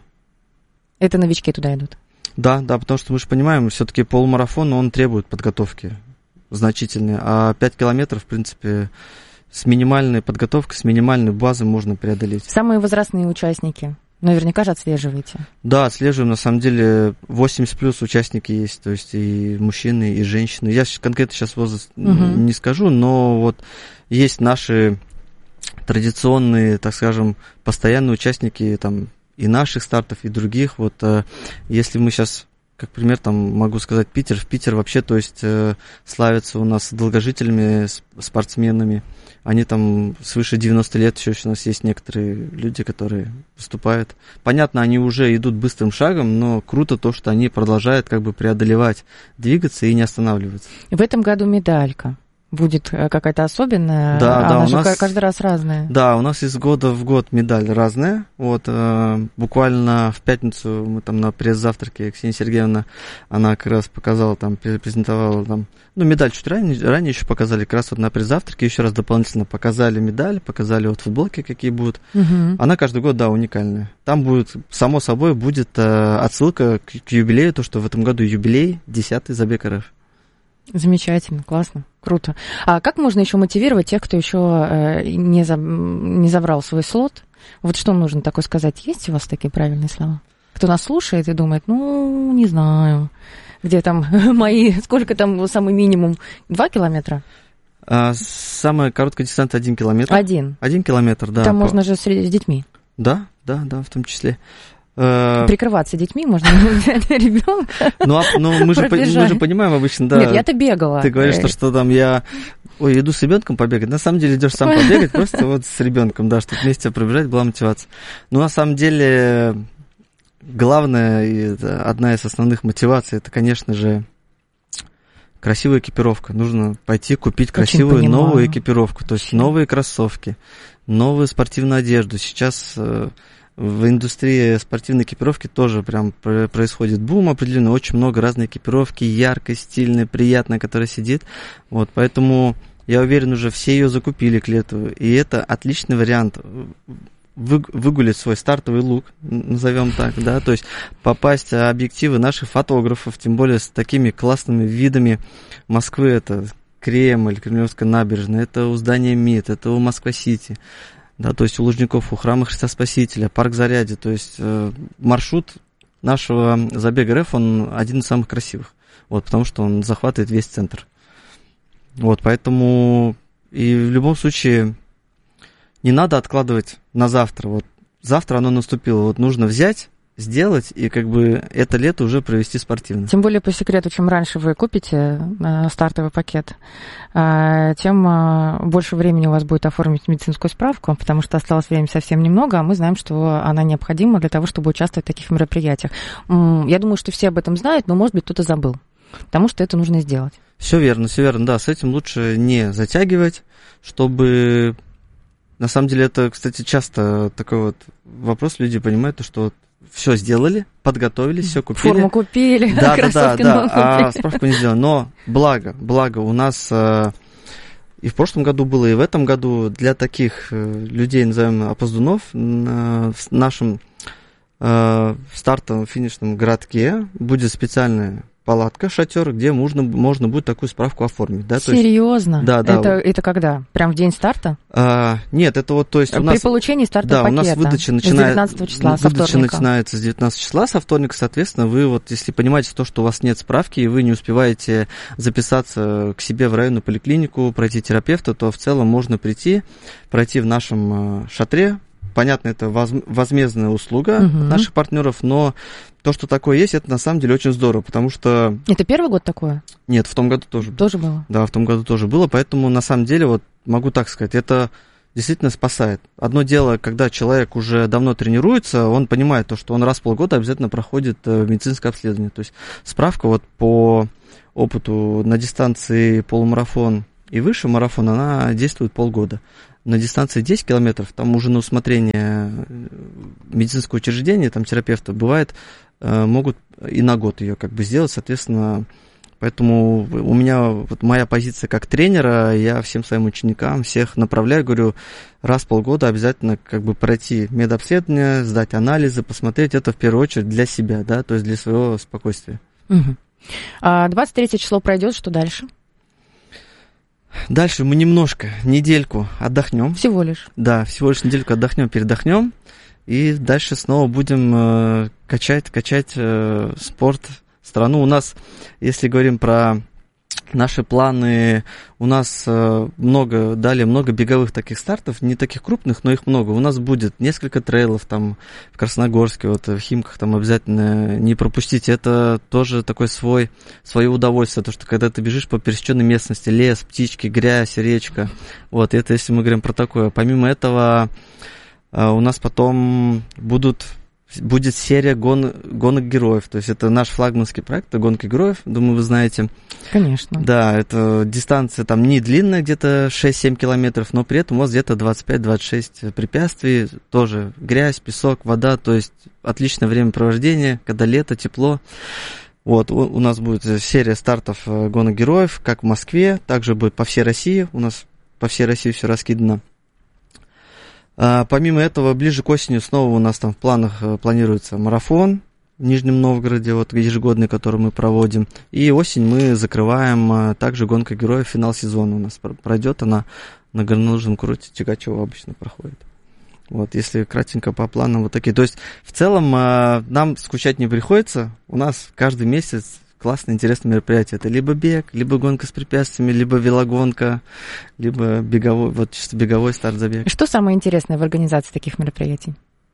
Это новички туда идут? Да, да, потому что мы же понимаем, все-таки полумарафон, он требует подготовки значительной, а пять километров, в принципе, с минимальной подготовкой, с минимальной базой можно преодолеть. Самые возрастные участники? Наверняка же отслеживаете. Да, отслеживаем. На самом деле восемьдесят плюс участники есть, то есть и мужчины, и женщины. Я конкретно сейчас возраст угу. не скажу, но вот есть наши традиционные, так скажем, постоянные участники там и наших стартов, и других. Вот если мы сейчас, как пример, там могу сказать Питер. В Питер вообще, то есть славится у нас долгожителями, спортсменами. Они там свыше девяноста лет, еще у нас есть некоторые люди, которые выступают. Понятно, они уже идут быстрым шагом, но круто то, что они продолжают как бы преодолевать, двигаться и не останавливаться. В этом году медалька будет какая-то особенная, да, она да, же у нас, каждый раз разная. Да, у нас из года в год медаль разная. Вот, э, буквально в пятницу мы там на пресс-завтраке, Ксения Сергеевна, она как раз показала, там, презентовала там, ну, медаль чуть ранее, ранее еще показали, как раз вот на пресс-завтраке еще раз дополнительно показали медаль, показали вот футболки, какие будут. Угу. Она каждый год, да, уникальная. Там будет, само собой, будет э, отсылка к, к юбилею, то, что в этом году юбилей, десятый забег РФ. Замечательно, классно, круто. А как можно еще мотивировать тех, кто еще э, не, за, не забрал свой слот? Вот что нужно такое сказать? Есть у вас такие правильные слова? Кто нас слушает и думает, ну, не знаю, где там мои, сколько там самый минимум? Два километра? А, самая короткая дистанция один километр. Один? Один километр, да. Там по... можно же с, с детьми? Да, да, да, в том числе. Прикрываться детьми можно взять ребенка. Ну, а, ну мы, же, мы же понимаем обычно, да. Нет, я-то бегала. Ты говоришь, что, что там я Ой, иду с ребенком побегать. На самом деле идешь сам побегать, просто вот с ребенком, да, чтобы вместе пробежать, была мотивация. Но на самом деле главная и одна из основных мотиваций, это, конечно же, красивая экипировка. Нужно пойти купить красивую новую экипировку, то есть новые кроссовки, новую спортивную одежду. Сейчас в индустрии спортивной экипировки тоже прям происходит бум определенный, очень много разной экипировки, яркой, стильной, приятной, которая сидит. Вот, поэтому я уверен, уже все ее закупили к лету, и это отличный вариант выгулить свой стартовый лук, назовем так, да, то есть попасть в объективы наших фотографов, тем более с такими классными видами Москвы, это Кремль, Кремлевская набережная, это у здания МИД, это у Москва-Сити. Да, то есть у Лужников, у Храма Христа Спасителя, парк Зарядье, то есть э, маршрут нашего забега РФ, он один из самых красивых, вот, потому что он захватывает весь центр. Вот, поэтому и в любом случае не надо откладывать на завтра, вот, завтра оно наступило, вот, нужно взять, сделать и как бы это лето уже провести спортивно. Тем более, по секрету, чем раньше вы купите э, стартовый пакет, э, тем э, больше времени у вас будет оформить медицинскую справку, потому что осталось времени совсем немного, а мы знаем, что она необходима для того, чтобы участвовать в таких мероприятиях. М- я думаю, что все об этом знают, но, может быть, кто-то забыл, потому что это нужно сделать. Все верно, все верно, да, с этим лучше не затягивать, чтобы... На самом деле, это, кстати, часто такой вот вопрос, люди понимают, что все сделали, подготовились, все купили. Форму купили, да, кроссовки да, да, новые да, купили. а справку не сделали. Но благо, благо у нас э, и в прошлом году было, и в этом году для таких э, людей, назовем опоздунов, э, в нашем э, стартовом финишном городке будет специальная палатка, шатер, где можно, можно будет такую справку оформить. Да? Серьезно? То есть, да, да. Это, это когда? Прям в день старта? А, нет, это вот, то есть у При нас... получении стартового да, пакета. у нас выдача, начинает, с девятнадцатого числа, со выдача вторника. начинается с девятнадцатого числа, со вторника, соответственно, вы вот, если понимаете то, что у вас нет справки, и вы не успеваете записаться к себе в районную поликлинику, пройти терапевта, то в целом можно прийти, пройти в нашем шатре. Понятно, это возмездная услуга угу. наших партнеров, но то, что такое есть, это на самом деле очень здорово, потому что... Это первый год такое? Нет, в том году тоже было. Тоже было? Да, в том году тоже было, поэтому на самом деле, вот могу так сказать, это действительно спасает. Одно дело, когда человек уже давно тренируется, он понимает то, что он раз в полгода обязательно проходит медицинское обследование. То есть справка вот по опыту на дистанции полумарафон и выше марафон, она действует полгода. На дистанции десять километров, там уже на усмотрение медицинского учреждения, там терапевта, бывает, могут и на год ее как бы сделать, соответственно, поэтому у меня вот моя позиция как тренера, я всем своим ученикам всех направляю, говорю, раз в полгода обязательно как бы пройти медобследование, сдать анализы, посмотреть, это в первую очередь для себя, да, то есть для своего спокойствия. Угу. А двадцать третье число пройдет, что дальше? Дальше мы немножко, недельку отдохнем. Всего лишь? Да, всего лишь недельку отдохнем, передохнем. И дальше снова будем э, качать, качать э, спорт, страну. У нас, если говорим про наши планы, у нас э, много, дали много беговых таких стартов, не таких крупных, но их много. У нас будет несколько трейлов там в Красногорске, вот в Химках там обязательно не пропустите. Это тоже такой свой, свое удовольствие, то, что когда ты бежишь по пересеченной местности, лес, птички, грязь, речка, вот, это если мы говорим про такое. Помимо этого, э, у нас потом будут... Будет серия гон, гонок героев, то есть это наш флагманский проект, это гонки героев, думаю, вы знаете. Конечно. Да, это дистанция там не длинная, где-то шесть-семь километров, но при этом у вас где-то двадцать пять - двадцать шесть препятствий, тоже грязь, песок, вода, то есть отличное времяпровождение, когда лето, тепло. Вот, у, у нас будет серия стартов гонок героев, как в Москве, также будет по всей России, у нас по всей России все раскидано. А, помимо этого, ближе к осени снова у нас там в планах планируется марафон в Нижнем Новгороде, вот ежегодный, который мы проводим. И осень мы закрываем а, также гонка героев, финал сезона у нас пройдет, она на горнолыжном курорте Тягачево обычно проходит. Вот, если кратенько по планам вот такие. То есть, в целом, а, нам скучать не приходится, у нас каждый месяц классное, интересное мероприятие. Это либо бег, либо гонка с препятствиями, либо велогонка, либо беговой, вот чисто беговой старт-забег. Что самое интересное в организации таких мероприятий?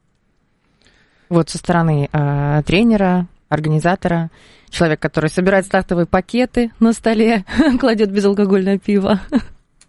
Вот со стороны э, тренера, организатора, человек, который собирает стартовые пакеты на столе, кладет безалкогольное пиво.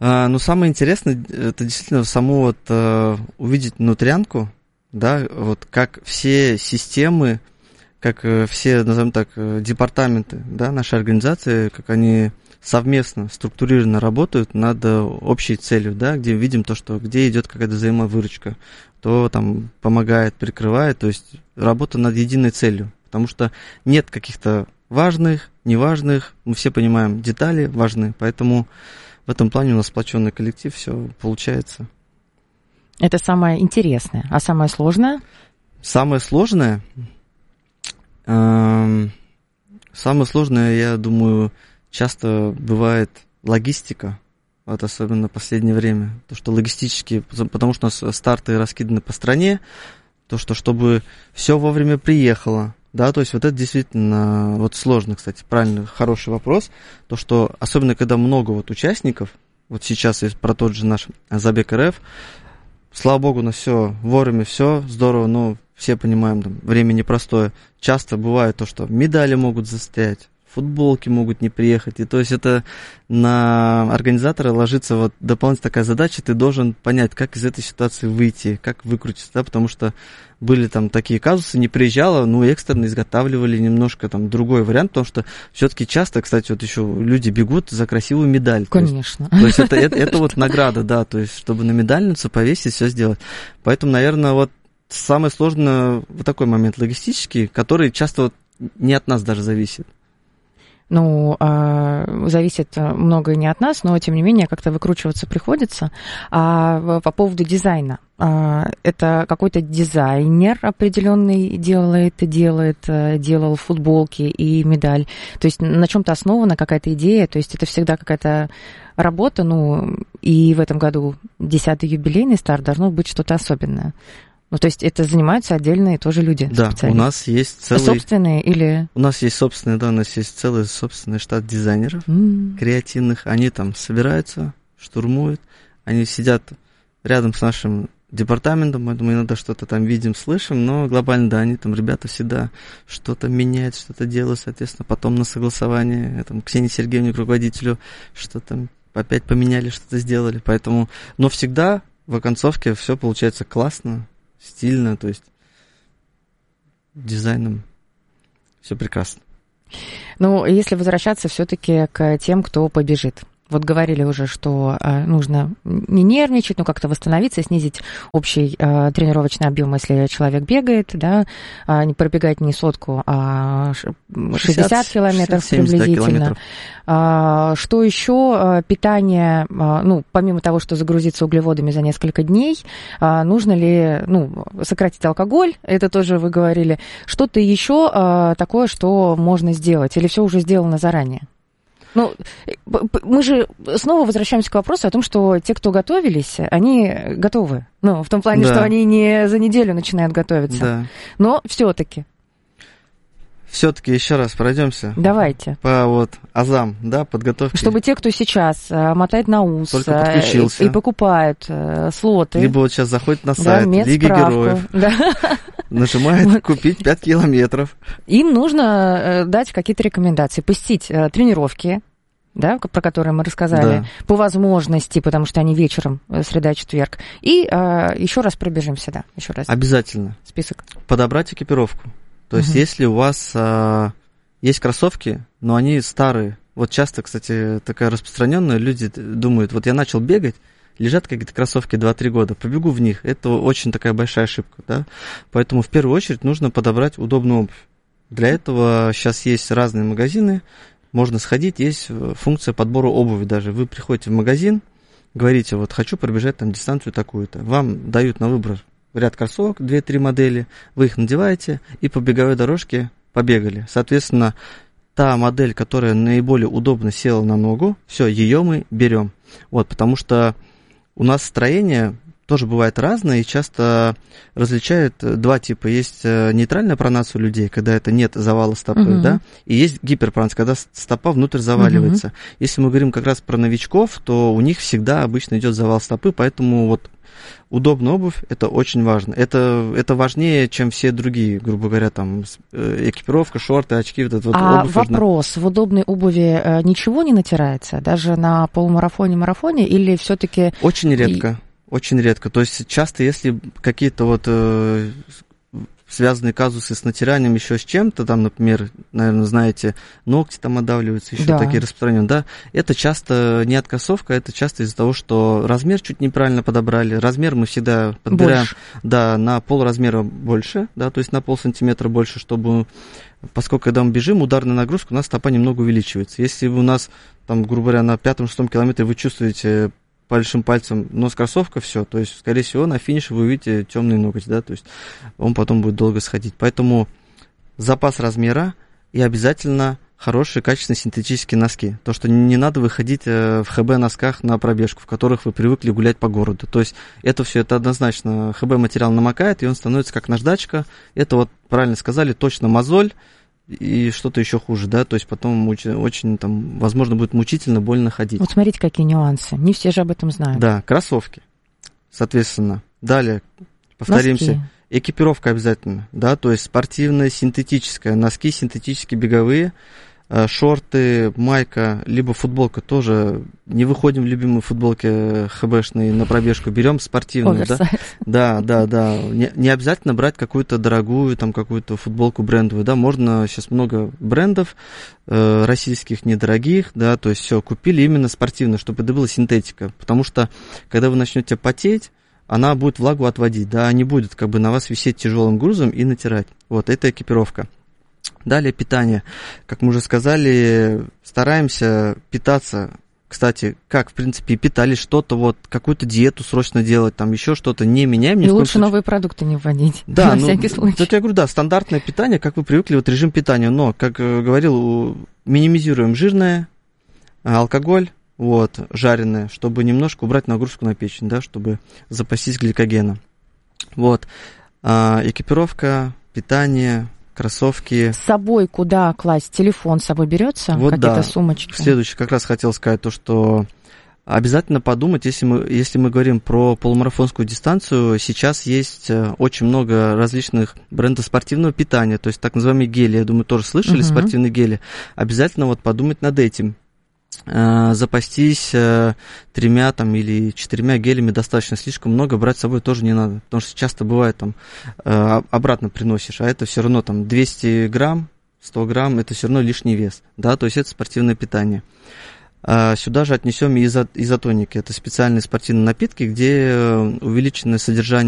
А, ну, самое интересное, это действительно саму вот а, увидеть внутрянку, да, вот как все системы, как все, назовем так, департаменты, да, нашей организации, как они совместно, структурированно работают над общей целью, да, где видим то, что где идет какая-то взаимовыручка, то там помогает, прикрывает, то есть работа над единой целью, потому что нет каких-то важных, неважных, мы все понимаем, детали важны, поэтому в этом плане у нас сплоченный коллектив, все получается. Это самое интересное, а самое сложное? Самое сложное, э, самое сложное, я думаю, часто бывает логистика, вот особенно в последнее время, то, что логистически, потому что у нас старты раскиданы по стране, то, что чтобы все вовремя приехало, да, то есть вот это действительно вот сложно, кстати, правильно, хороший вопрос, то, что особенно когда много вот участников, вот сейчас есть про тот же наш Забег РФ, слава богу, на все вовремя, все здорово, но все понимаем, там, время непростое, часто бывает то, что медали могут застрять, футболки могут не приехать, и то есть это на организатора ложится вот дополнительная такая задача, ты должен понять, как из этой ситуации выйти, как выкрутиться, да, потому что были там такие казусы, не приезжало, ну, экстренно изготавливали немножко там другой вариант, потому что все-таки часто, кстати, вот еще люди бегут за красивую медаль. Конечно. То есть, то есть это, это, это вот награда, да, то есть чтобы на медальницу повесить, все сделать. Поэтому, наверное, вот самое сложное вот такой момент логистический, который часто вот не от нас даже зависит. Ну, а, зависит многое не от нас, но, тем не менее, как-то выкручиваться приходится. А по поводу дизайна. А, это какой-то дизайнер определенный делает, делает, делал футболки и медаль. То есть на чем-то основана какая-то идея, то есть это всегда какая-то работа, ну, и в этом году десятый юбилейный старт, должно быть что-то особенное. Ну, то есть это занимаются отдельные тоже люди. Да, у нас есть целый... Собственные или... У нас есть собственный, да, у нас есть целый собственный штат дизайнеров mm. креативных. Они там собираются, штурмуют. Они сидят рядом с нашим департаментом, поэтому иногда что-то там видим, слышим, но глобально, да, они там, ребята всегда что-то меняют, что-то делают, соответственно, потом на согласование, там, Ксении Сергеевне, руководителю, что-то опять поменяли, что-то сделали. Поэтому, но всегда в оконцовке все получается классно, стильно, то есть дизайном все прекрасно. Ну, если возвращаться все-таки к тем, кто побежит. Вот говорили уже, что э, нужно не нервничать, но как-то восстановиться, снизить общий э, тренировочный объем, если человек бегает, да, э, не пробегать не сотку, а шестьдесят километров приблизительно. Километров. А, что еще? Питание, ну, помимо того, что загрузиться углеводами за несколько дней, а, нужно ли, ну, сократить алкоголь, это тоже вы говорили, что-то еще а, такое, что можно сделать, или все уже сделано заранее? Ну, мы же снова возвращаемся к вопросу о том, что те, кто готовились, они готовы. Ну, в том плане, да. что они не за неделю начинают готовиться. Да. Но все-таки. Все-таки еще раз пройдемся. Давайте. По вот азам, да, подготовки. Чтобы те, кто сейчас мотает на ус и, и покупают слоты. Либо вот сейчас заходит на сайт да, Лиги Героев. Да. Нажимает купить пять километров. Им нужно дать какие-то рекомендации, посетить тренировки, да, про которые мы рассказали, да. по возможности, потому что они вечером, среда-четверг. И а, еще раз пробежимся, да, еще раз. Обязательно. Список. Подобрать экипировку. То есть, угу. если у вас а, есть кроссовки, но они старые, вот часто, кстати, такая распространенная, люди думают, вот я начал бегать, лежат какие-то кроссовки два-три года, побегу в них. Это очень такая большая ошибка, да. Поэтому в первую очередь нужно подобрать удобную обувь. Для этого сейчас есть разные магазины, можно сходить, есть функция подбора обуви даже. Вы приходите в магазин, говорите, вот хочу пробежать там дистанцию такую-то. Вам дают на выбор ряд кроссовок, две-три модели, вы их надеваете и по беговой дорожке побегали. Соответственно, та модель, которая наиболее удобно села на ногу, все, ее мы берем. Вот, потому что у нас строение тоже бывает разное, и часто различают два типа. Есть нейтральная пронация у людей, когда это нет завала стопы, uh-huh. да, и есть гиперпронация, когда стопа внутрь заваливается. Uh-huh. Если мы говорим как раз про новичков, то у них всегда обычно идет завал стопы, поэтому вот удобная обувь – это очень важно. Это, это важнее, чем все другие, грубо говоря, там, экипировка, шорты, очки. Вот, вот а обувь вопрос, нужна. В удобной обуви ничего не натирается? Даже на полумарафоне, марафоне? Или все-таки… Очень редко, и... очень редко. То есть часто, если какие-то вот… Э, связанные казусы с натиранием еще с чем-то, там, например, наверное, знаете, ногти там отдавливаются, еще да. такие распространенные, да, это часто не откосовка, это часто из-за того, что размер чуть неправильно подобрали, размер мы всегда подбираем, больше. Да, на полразмера больше, да, то есть на полсантиметра больше, чтобы, поскольку когда мы бежим, ударная нагрузка, у нас стопа немного увеличивается. Если у нас, там, грубо говоря, на пятом-шестом километре вы чувствуете большим пальцем нос кроссовка, все, то есть, скорее всего, на финише вы увидите темный ноготь, да, то есть он потом будет долго сходить. Поэтому запас размера и обязательно хорошие, качественные синтетические носки. То, что не надо выходить в ХБ-носках на пробежку, в которых вы привыкли гулять по городу. То есть это все, это однозначно ХБ-материал намокает, и он становится как наждачка. Это вот, правильно сказали, точно мозоль. И что-то еще хуже, да, то есть потом очень, очень там, возможно, будет мучительно, больно ходить. Вот смотрите, какие нюансы, не все же об этом знают. Да, кроссовки, соответственно. Далее, повторимся, носки. Экипировка обязательно, да, то есть спортивная, синтетическая, носки синтетические, беговые, шорты, майка, либо футболка тоже. Не выходим в любимой футболке хэбэшной на пробежку, берем спортивную, да? Да, да, да. Не, не обязательно брать какую-то дорогую, там, какую-то футболку брендовую, да, можно, сейчас много брендов э, российских, недорогих, да, то есть все, купили именно спортивную, чтобы это была синтетика, потому что, когда вы начнете потеть, она будет влагу отводить, да, не будет как бы на вас висеть тяжелым грузом и натирать. Вот, это экипировка. Далее питание. Как мы уже сказали, стараемся питаться, кстати, как, в принципе, и питались, что-то, вот, какую-то диету срочно делать, там, еще что-то, не меняем. И лучше новые продукты не вводить, да, на ну, всякий случай. Так я говорю, да, стандартное питание, как вы привыкли, вот режим питания, но, как говорил, минимизируем жирное, алкоголь, вот, жареное, чтобы немножко убрать нагрузку на печень, да, чтобы запастись гликогеном. Вот, а, экипировка, питание, кроссовки. С собой куда класть? Телефон с собой берется? Вот какие-то да. сумочки? Следующее, как раз хотел сказать то, что обязательно подумать, если мы, если мы говорим про полумарафонскую дистанцию, сейчас есть очень много различных брендов спортивного питания, то есть так называемые гели, я думаю, тоже слышали, uh-huh. спортивные гели. Обязательно вот подумать над этим. Запастись тремя там, или четырьмя гелями достаточно, слишком много брать с собой тоже не надо, потому что часто бывает там обратно приносишь, а это все равно там двести грамм, сто грамм, это все равно лишний вес, да, то есть это спортивное питание. Сюда же отнесем и изотоники, это специальные спортивные напитки, где увеличенное содержание